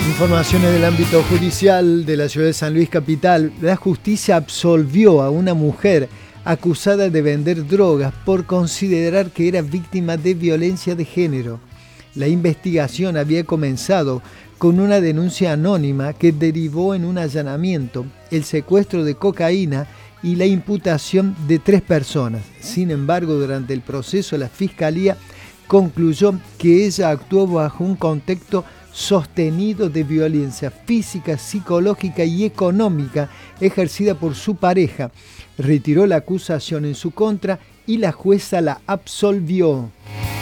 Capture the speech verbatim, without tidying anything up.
Informaciones del ámbito judicial de la ciudad de San Luis Capital. La justicia absolvió a una mujer acusada de vender drogas por considerar que era víctima de violencia de género. La investigación había comenzado con una denuncia anónima que derivó en un allanamiento, el secuestro de cocaína y la imputación de tres personas. Sin embargo, durante el proceso la Fiscalía concluyó que ella actuó bajo un contexto sostenido de violencia física, psicológica y económica ejercida por su pareja. Retiró la acusación en su contra y la jueza la absolvió.